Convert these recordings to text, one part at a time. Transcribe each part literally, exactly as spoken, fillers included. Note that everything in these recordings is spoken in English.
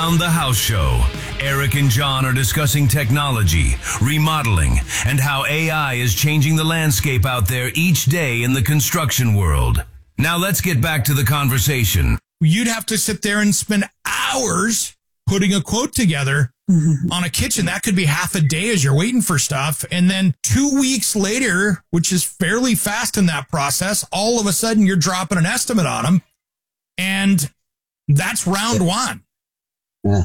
On the House Show, Eric and John are discussing technology, remodeling, and how A I is changing the landscape out there each day in the construction world. Now let's get back to the conversation. You'd have to sit there and spend hours putting a quote together mm-hmm. on a kitchen. That could be half a day as you're waiting for stuff. And then two weeks later, which is fairly fast in that process, all of a sudden you're dropping an estimate on them. And that's round one. Yeah.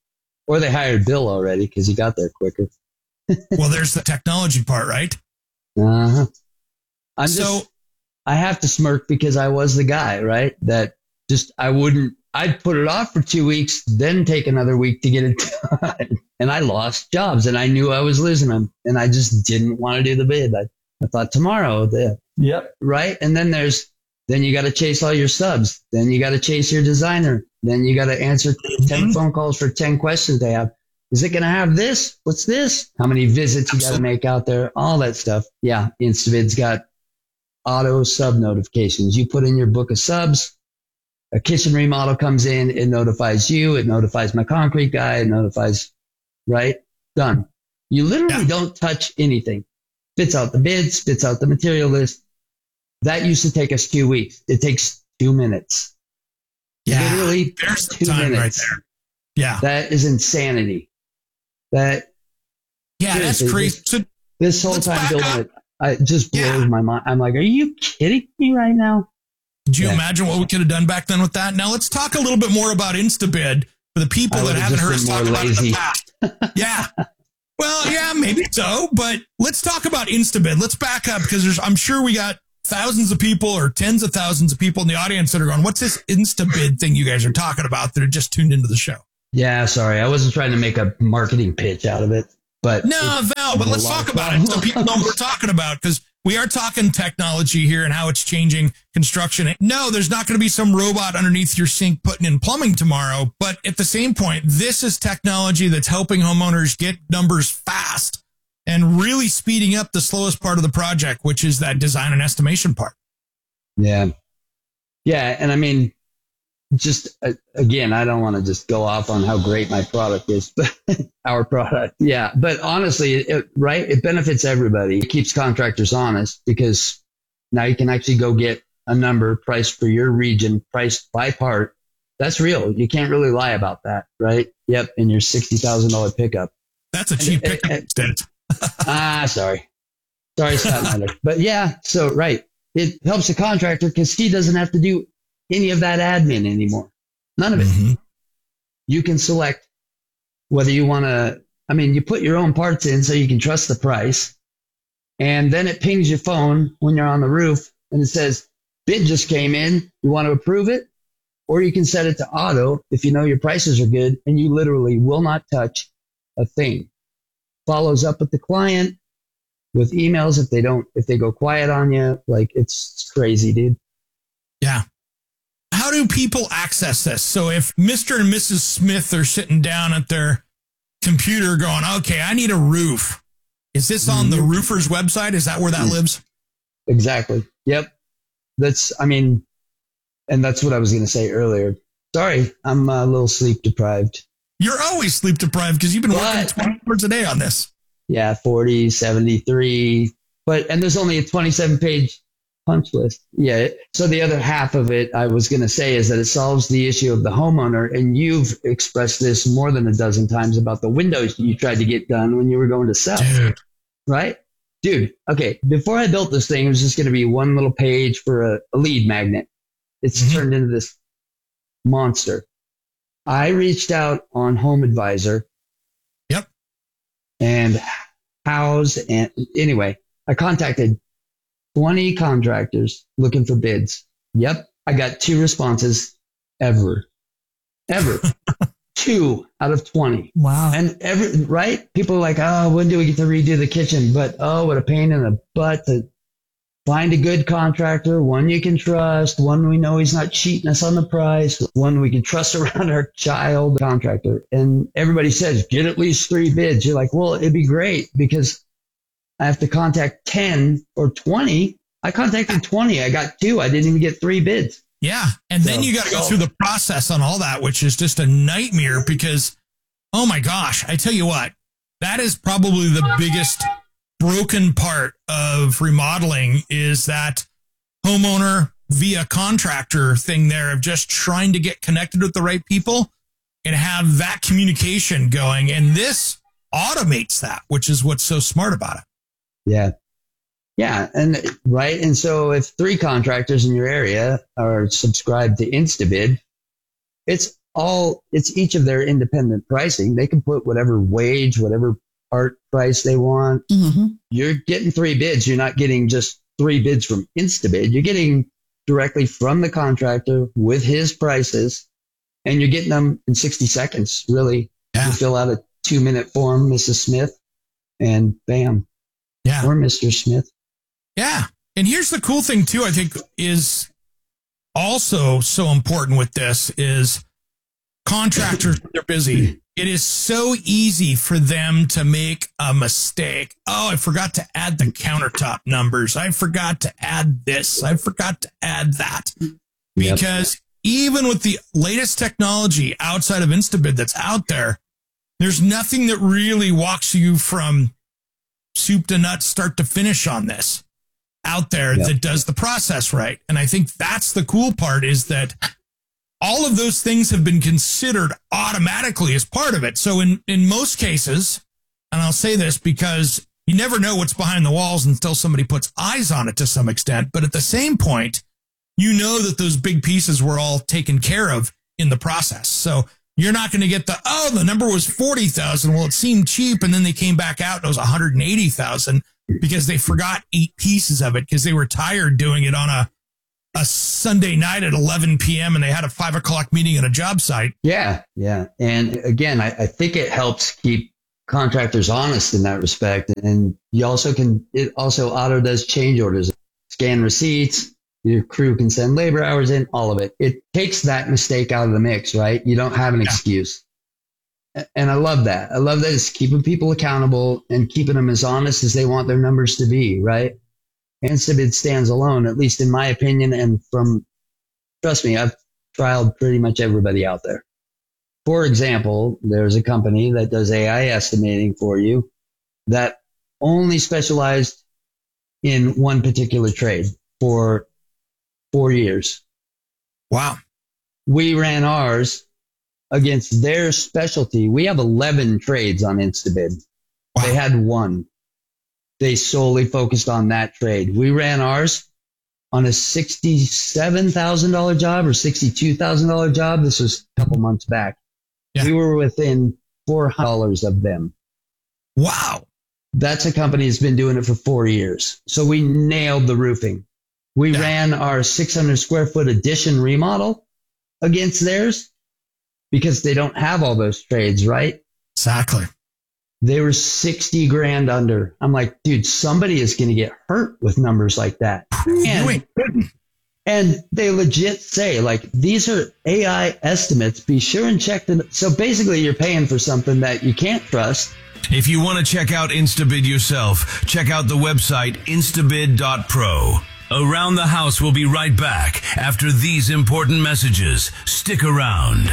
Or they hired Bill already because he got there quicker. Well, there's the technology part, right? Uh-huh. I'm so, just, I have to smirk because I was the guy, right? That just, I wouldn't, I'd put it off for two weeks, then take another week to get it done. And I lost jobs and I knew I was losing them. And I just didn't want to do the bid. I, I thought tomorrow, the, yep. Right. And then there's, then you got to chase all your subs. Then you got to chase your designer. Then you got to answer ten phone calls for ten questions they have. Is it going to have this? What's this? How many visits you got to make out there? All that stuff. Yeah. Instabid's got auto sub notifications. You put in your book of subs. A kitchen remodel comes in. It notifies you. It notifies my concrete guy. It notifies, right? Done. You literally yeah. don't touch anything. Spits out the bid, spits out the material list. That used to take us two weeks. It takes two minutes. Yeah, literally there's two time minutes. Right there. Yeah, that is insanity. That yeah, that's crazy. This, so this whole time building up. it, I it just blows yeah. my mind. I'm like, are you kidding me right now? Did you yeah. imagine what we could have done back then with that? Now let's talk a little bit more about Instabid for the people that haven't heard us talk about it in the past. Yeah. Well, yeah, maybe so, but let's talk about Instabid. Let's back up because there's, I'm sure we got thousands of people or tens of thousands of people in the audience that are going, what's this Instabid thing you guys are talking about that are just tuned into the show? Yeah, sorry. I wasn't trying to make a marketing pitch out of it, but no, Val, but let's talk about it so people know what we're talking about because we are talking technology here and how it's changing construction. No, there's not going to be some robot underneath your sink putting in plumbing tomorrow. But at the same point, this is technology that's helping homeowners get numbers fast and really speeding up the slowest part of the project, which is that design and estimation part. Yeah. Yeah. And I mean, just uh, again, I don't want to just go off on how great my product is, but our product. Yeah. But honestly, it, right. It benefits everybody. It keeps contractors honest because now you can actually go get a number priced for your region, priced by part. That's real. You can't really lie about that. Right. Yep. In your sixty thousand dollars pickup. That's a cheap pickup instead. ah, sorry. Sorry, Scott Snyder. But yeah, so right. It helps the contractor because he doesn't have to do any of that admin anymore. None of it. Mm-hmm. You can select whether you want to, I mean, you put your own parts in so you can trust the price. And then it pings your phone when you're on the roof and it says, bid just came in. You want to approve it? Or you can set it to auto if you know your prices are good and you literally will not touch a thing. Follows up with the client with emails if they don't, if they go quiet on you. Like it's crazy, dude. Yeah. How do people access this? So if Mister and Missus Smith are sitting down at their computer going, okay, I need a roof. Is this on the roofer's website? Is that where that lives? Exactly. Yep. That's, I mean, and that's what I was going to say earlier. Sorry, I'm a little sleep deprived. You're always sleep deprived because you've been but, working twenty hours a day on this. Yeah, forty, seventy-three. But, and there's only a twenty-seven page punch list. Yeah. So the other half of it I was going to say is that it solves the issue of the homeowner. And you've expressed this more than a dozen times about the windows you tried to get done when you were going to sell. Dude. Right? Dude. Okay. Before I built this thing, it was just going to be one little page for a, a lead magnet. It's mm-hmm. turned into this monster. I reached out on Home Advisor. Yep. And House. And anyway, I contacted twenty contractors looking for bids. Yep. I got two responses ever. Ever. Two out of twenty. Wow. And every, right? People are like, oh, when do we get to redo the kitchen? But, oh, what a pain in the butt to find a good contractor, one you can trust, one we know he's not cheating us on the price, one we can trust around our child contractor. And everybody says, get at least three bids. You're like, well, it'd be great because I have to contact ten or twenty. I contacted twenty. I got two. I didn't even get three bids. Yeah. And then So- you got to go so- through the process on all that, which is just a nightmare because, oh my gosh, I tell you what, that is probably the biggest broken part of remodeling is that homeowner via contractor thing there of just trying to get connected with the right people and have that communication going. And this automates that, which is what's so smart about it. Yeah. Yeah. And right. And so if three contractors in your area are subscribed to InstaBid, it's all, it's each of their independent pricing. They can put whatever wage, whatever part price they want. Mm-hmm. You're getting three bids. You're not getting just three bids from InstaBid. You're getting directly from the contractor with his prices, and you're getting them in sixty seconds. Really, Yeah. you fill out a two minute form, Missus Smith, and bam, Yeah. or Mister Smith. Yeah. And here's the cool thing too, I think is also so important with this is contractors, they're busy. It is so easy for them to make a mistake. Oh, I forgot to add the countertop numbers. I forgot to add this. I forgot to add that. Yep. Because even with the latest technology outside of InstaBid that's out there, there's nothing that really walks you from soup to nuts, start to finish on this out there Yep. that does the process right. And I think that's the cool part is that all of those things have been considered automatically as part of it. So in, in most cases, and I'll say this because you never know what's behind the walls until somebody puts eyes on it to some extent. But at the same point, you know that those big pieces were all taken care of in the process. So you're not going to get the, oh, the number was forty thousand. Well, it seemed cheap. And then they came back out and it was one hundred eighty thousand because they forgot eight pieces of it because they were tired doing it on a, a Sunday night at eleven p.m. and they had a five o'clock meeting at a job site. Yeah. Yeah. And again, I, I think it helps keep contractors honest in that respect. And you also can, it also auto does change orders, scan receipts. Your crew can send labor hours in, all of it. It takes that mistake out of the mix, right? You don't have an Yeah. excuse. A- And I love that. I love that it's keeping people accountable and keeping them as honest as they want their numbers to be, right? InstaBid stands alone, at least in my opinion. And from, trust me, I've trialed pretty much everybody out there. For example, there's a company that does A I estimating for you that only specialized in one particular trade for four years. Wow. We ran ours against their specialty. We have eleven trades on InstaBid. Wow. They had one. They solely focused on that trade. We ran ours on a sixty-seven thousand dollars job or sixty-two thousand dollars job. This was a couple months back. Yeah. We were within four hundred dollars of them. Wow. That's a company that's been doing it for four years. So we nailed the roofing. We Yeah. ran our six hundred square foot addition remodel against theirs because they don't have all those trades, right? Exactly. They were sixty grand under. I'm like, dude, somebody is going to get hurt with numbers like that. You And, ain't kidding. and they legit say, like, these are A I estimates. Be sure and check them. So basically, you're paying for something that you can't trust. If you want to check out InstaBid yourself, check out the website instabid dot pro. Around the House will be right back after these important messages. Stick around.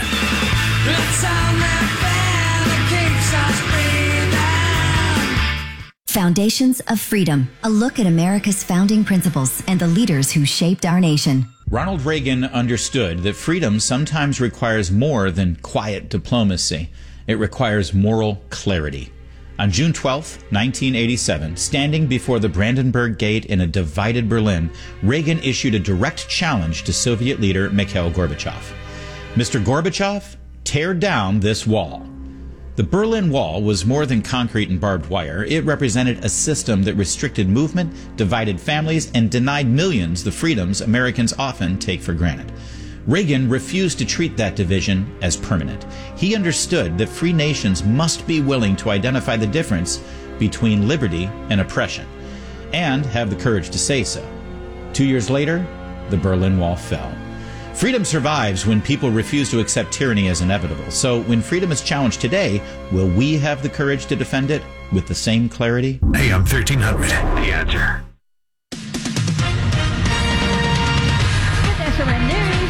Foundations of Freedom, a look at America's founding principles and the leaders who shaped our nation. Ronald Reagan understood that freedom sometimes requires more than quiet diplomacy. It requires moral clarity. On June twelfth, nineteen eighty-seven, standing before the Brandenburg Gate in a divided Berlin, Reagan issued a direct challenge to Soviet leader Mikhail Gorbachev. Mister Gorbachev, tear down this wall. The Berlin Wall was more than concrete and barbed wire. It represented a system that restricted movement, divided families, and denied millions the freedoms Americans often take for granted. Reagan refused to treat that division as permanent. He understood that free nations must be willing to identify the difference between liberty and oppression, and have the courage to say so. Two years later, the Berlin Wall fell. Freedom survives when people refuse to accept tyranny as inevitable. So when freedom is challenged today, will we have the courage to defend it with the same clarity? Hey, I'm thirteen hundred. The answer. With S R N News,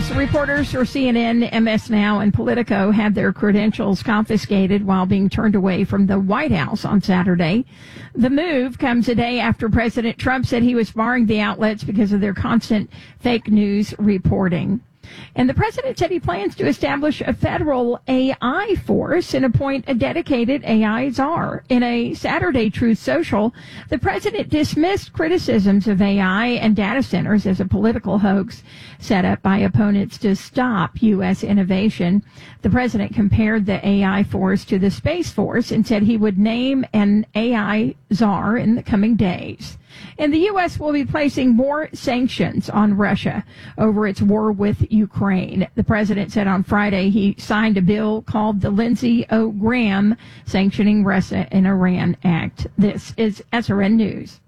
News reporters for C N N, M S Now, and Politico had their credentials confiscated while being turned away from the White House on Saturday. The move comes a day after President Trump said he was barring the outlets because of their constant fake news reporting. And the president said he plans to establish a federal A I force and appoint a dedicated A I czar. In a Saturday Truth Social, the president dismissed criticisms of A I and data centers as a political hoax set up by opponents to stop U S innovation. The president compared the A I force to the Space Force and said he would name an A I czar in the coming days. And the U S will be placing more sanctions on Russia over its war with Ukraine. The president said on Friday he signed a bill called the Lindsey O. Graham Sanctioning Russia and Iran Act. This is S R N News.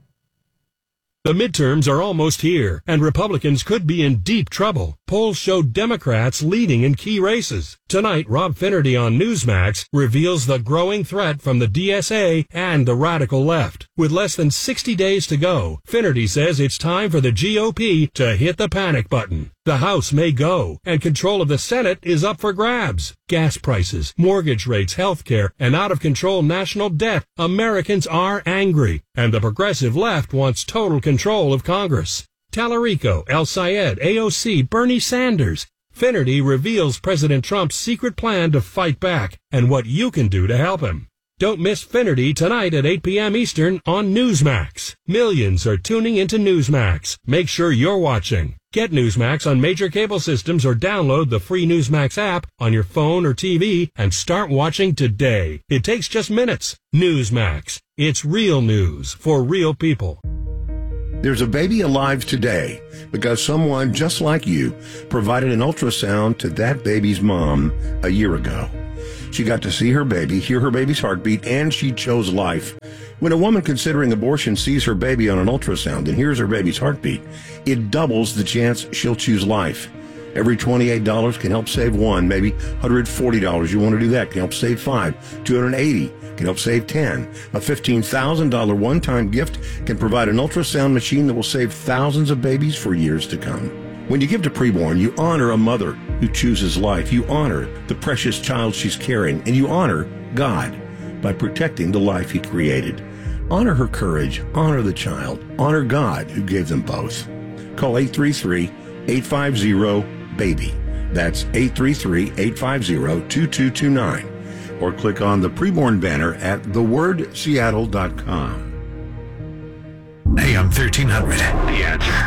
The midterms are almost here, and Republicans could be in deep trouble. Polls show Democrats leading in key races. Tonight, Rob Finnerty on Newsmax reveals the growing threat from the D S A and the radical left. With less than sixty days to go, Finnerty says it's time for the G O P to hit the panic button. The House may go, and control of the Senate is up for grabs. Gas prices, mortgage rates, health care, and out-of-control national debt. Americans are angry, and the progressive left wants total control of Congress. Tallarico, El Sayed, A O C, Bernie Sanders. Finnerty reveals President Trump's secret plan to fight back and what you can do to help him. Don't miss Finnerty tonight at eight p.m. Eastern on Newsmax. Millions are tuning into Newsmax. Make sure you're watching. Get Newsmax on major cable systems or download the free Newsmax app on your phone or T V and start watching today. It takes just minutes. Newsmax. It's real news for real people. There's a baby alive today because someone just like you provided an ultrasound to that baby's mom a year ago. She got to see her baby, hear her baby's heartbeat, and she chose life. When a woman considering abortion sees her baby on an ultrasound and hears her baby's heartbeat, it doubles the chance she'll choose life. Every twenty-eight dollars can help save one, maybe one hundred forty dollars. You want to do that, can help save five. two hundred eighty dollars can help save ten. A fifteen thousand dollars one-time gift can provide an ultrasound machine that will save thousands of babies for years to come. When you give to Preborn, you honor a mother who chooses life. You honor the precious child she's carrying, and you honor God by protecting the life he created. Honor her courage, honor the child, honor God who gave them both. Call eight three three, eight five zero, BABY. That's eight three three, eight five zero, two two two nine. Or click on the Preborn banner at the word seattle dot com. A M thirteen hundred. The Answer.